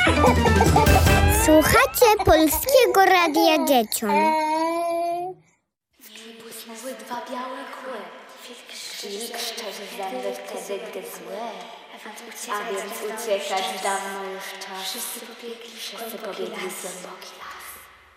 Słuchacie Polskiego Radia Dzieciom. Błysnęły dwa białe kły. Wilk szczerze zęby wtedy, gdy zły. A więc uciekać dawno już czas. Wszyscy pobiegli w głęboki las.